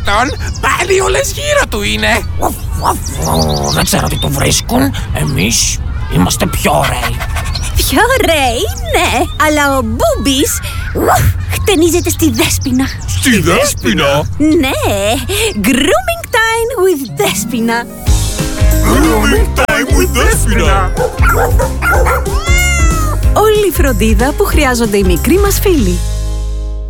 αυτόν, πάλι όλες γύρω του είναι. Δεν ξέρω τι του βρίσκουν. Εμείς είμαστε πιο ωραίοι. Πιο ωραίοι, ναι, αλλά ο Μπούμπης χτενίζεται στη Δέσποινα. Στη Δέσποινα? Ναι, grooming time with Δέσποινα. Grooming time with Δέσποινα. Όλη η φροντίδα που χρειάζονται οι μικροί μας φίλοι.